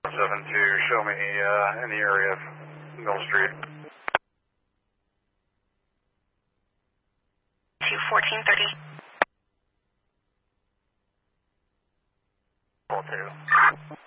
to show me in the area of Mill Street. 1430. Call 2.